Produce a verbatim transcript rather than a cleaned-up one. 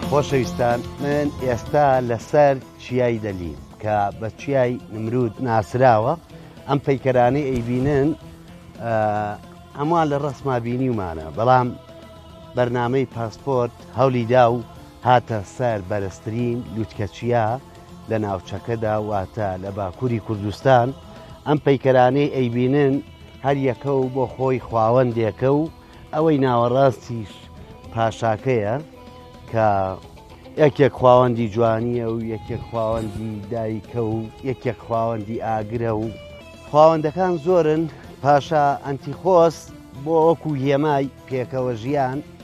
خۆشەویستان، من ئێستا لەسەر چیای دەلیم کە بە چیای نمرود ناسراوە. ئەم پەیکەرانەی ئەیبینن هەمووان لە ڕسما بینیومانە، بەڵام بەرنامەی پاسپۆرت هەولی دا و هاتە سەر بەرزترین لووتکەچیا لە ناوچەکەدا، واتە لە باکووری کوردستان. ئەم پەیکەرانەی ئەیبینن هەر یەکە و بۆ خۆی خواوەندێکە و ئەوەی ناوەڕاستیش پاشاکەیە کە یەکێک خواوەندی جوانیە و یەکێک خواوەندی دایکە و یەکێک خواوەندی ئاگرە و خواوەندەکان زۆرن. پاشا ئەنتیخۆس بۆ وەکو هێمای پێکەوە ژیان